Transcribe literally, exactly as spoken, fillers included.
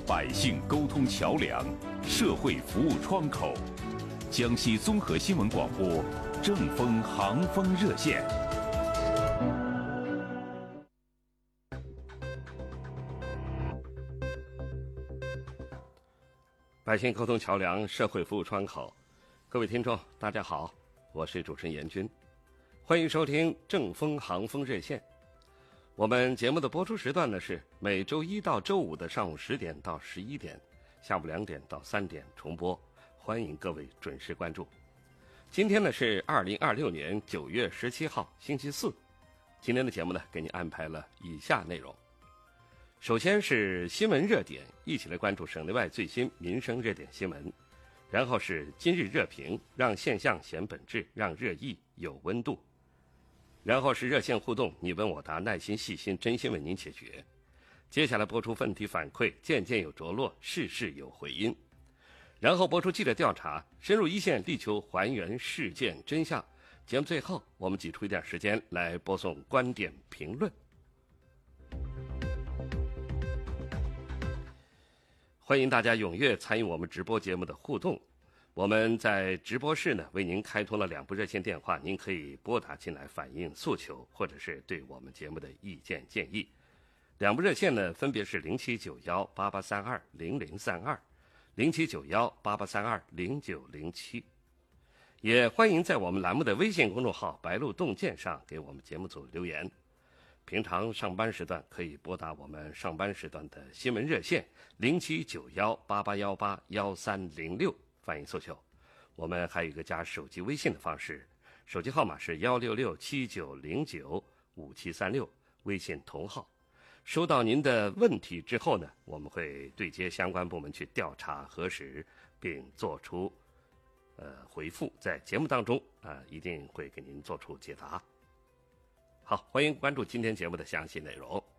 百姓沟通桥梁，社会服务窗口。江西综合新闻广播正风航风热线。 百姓沟通桥梁，社会服务窗口。各位听众，大家好，我是主持人严军，欢迎收听正风航风热线。我们节目的播出时段呢是每周一到周五的上午十点到十一点，下午两点到三点重播，欢迎各位准时关注。今天呢是二零二六年九月十七号，星期四。今天的节目呢给您安排了以下内容。首先是新闻热点，一起来关注省内外最新民生热点新闻。然后是今日热评，让现象显本质，让热议有温度。然后是热线互动，你问我答，耐心细心，真心为您解决。接下来播出问题反馈，件件有着落，事事有回音。然后播出记者调查，深入一线，力求还原事件真相。节目最后，我们挤出一点时间来播送观点评论。欢迎大家踊跃参与我们直播节目的互动。我们在直播室呢为您开通了两部热线电话，您可以拨打进来反映诉求，或者是对我们节目的意见建议。两部热线呢分别是零七九幺八八三二零零三二、零七九幺八八三二零九零七。也欢迎在我们栏目的微信公众号白鹿洞见上给我们节目组留言。平常上班时段可以拨打我们上班时段的新闻热线零七九幺八八幺八幺三零六反映诉求。我们还有一个加手机微信的方式，手机号码是幺六六七九零九五七三六，微信同号。收到您的问题之后呢，我们会对接相关部门去调查核实，并做出呃回复，在节目当中啊、呃、一定会给您做出解答。好，欢迎关注今天节目的详细内容。